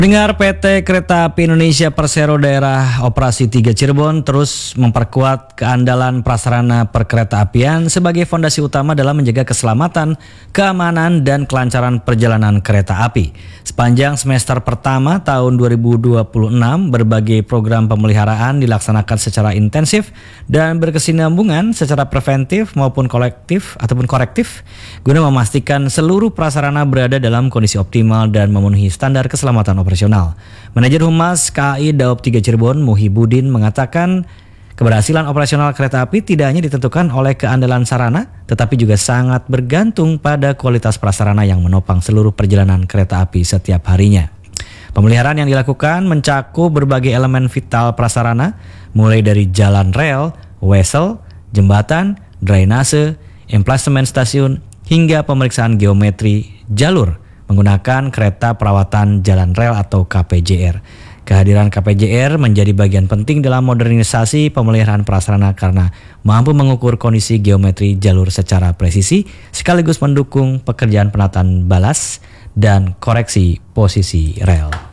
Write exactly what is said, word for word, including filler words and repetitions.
Pendengar, P T Kereta Api Indonesia Persero Daerah Operasi tiga Cirebon terus memperkuat keandalan prasarana perkereta-apian sebagai fondasi utama dalam menjaga keselamatan, keamanan, dan kelancaran perjalanan kereta api. Sepanjang semester pertama tahun dua ribu dua puluh enam, berbagai program pemeliharaan dilaksanakan secara intensif dan berkesinambungan secara preventif maupun kolektif ataupun korektif guna memastikan seluruh prasarana berada dalam kondisi optimal dan memenuhi standar keselamatan operasional. Manajer Humas K A I Daob tiga Cirebon, Muhibudin, mengatakan keberhasilan operasional kereta api tidak hanya ditentukan oleh keandalan sarana, tetapi juga sangat bergantung pada kualitas prasarana yang menopang seluruh perjalanan kereta api setiap harinya. Pemeliharaan yang dilakukan mencakup berbagai elemen vital prasarana, mulai dari jalan rel, wesel, jembatan, drainase, emplasemen stasiun, hingga pemeriksaan geometri jalur menggunakan kereta perawatan jalan rel atau K P J R. Kehadiran K P J R menjadi bagian penting dalam modernisasi pemeliharaan prasarana karena mampu mengukur kondisi geometri jalur secara presisi sekaligus mendukung pekerjaan penataan balas dan koreksi posisi rel.